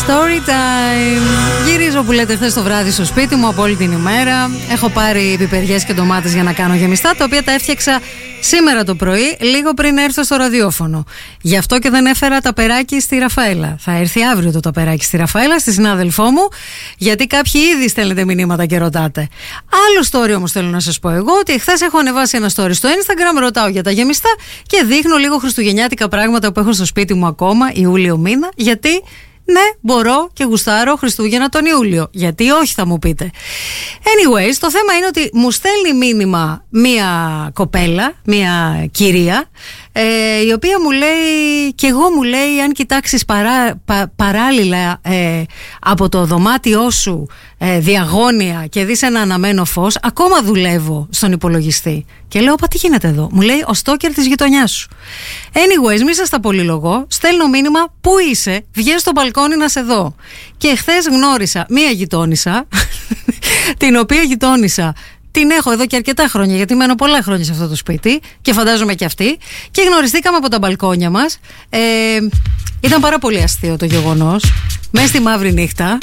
Story time. Γυρίζω που λέτε χθες το βράδυ στο σπίτι μου από όλη την ημέρα. Έχω πάρει πιπεριές και ντομάτες για να κάνω γεμιστά, τα οποία τα έφτιαξα σήμερα το πρωί, λίγο πριν έρθω στο ραδιόφωνο. Γι' αυτό και δεν έφερα ταπεράκι στη Ραφαέλα. Θα έρθει αύριο το ταπεράκι στη Ραφαέλα, στη συνάδελφό μου, γιατί κάποιοι ήδη στέλνετε μηνύματα και ρωτάτε. Άλλο story όμως θέλω να σας πω εγώ, ότι εχθές έχω ανεβάσει ένα story στο Instagram, ρωτάω για τα γεμιστά και δείχνω λίγο χριστουγεννιάτικα πράγματα που έχω στο σπίτι μου ακόμα, Ιούλιο μήνα, γιατί ναι, μπορώ και γουστάρω Χριστούγεννα τον Ιούλιο. Γιατί όχι, θα μου πείτε. Anyways, το θέμα είναι ότι μου στέλνει μήνυμα μία κοπέλα, μία κυρία, η οποία μου λέει, και εγώ μου λέει, αν κοιτάξεις παράλληλα από το δωμάτιό σου διαγώνια και δεις ένα αναμένο φως, ακόμα δουλεύω στον υπολογιστή. Και λέω, τι γίνεται εδώ? Μου λέει, ο στόκερ της γειτονιάς σου. Anyways, μη σας τα πολυλογώ, στέλνω μήνυμα, πού είσαι, βγες στο μπαλκόνι να σε δω. Και χθες γνώρισα μία γειτόνισσα, την οποία γειτόνισσα την έχω εδώ και αρκετά χρόνια, γιατί μένω πολλά χρόνια σε αυτό το σπίτι και φαντάζομαι και αυτή. Και γνωριστήκαμε από τα μπαλκόνια μας. Ήταν πάρα πολύ αστείο το γεγονός. Μέσα στη μαύρη νύχτα.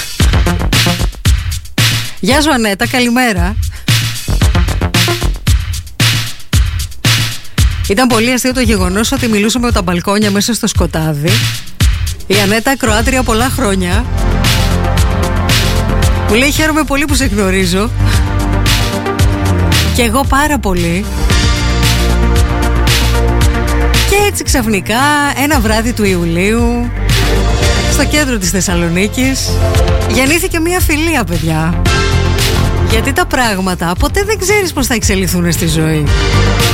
Γεια σου Ανέτα, καλημέρα. Ήταν πολύ αστείο το γεγονός ότι μιλούσαμε από τα μπαλκόνια μέσα στο σκοτάδι. Η Ανέτα, Κροάτρια πολλά χρόνια, μου λέει, χαίρομαι πολύ που σε γνωρίζω. Και εγώ πάρα πολύ. Και έτσι ξαφνικά ένα βράδυ του Ιουλίου, στο κέντρο της Θεσσαλονίκης, γεννήθηκε μια φιλία, παιδιά. Γιατί τα πράγματα ποτέ δεν ξέρεις πώς θα εξελιχθούν στη ζωή.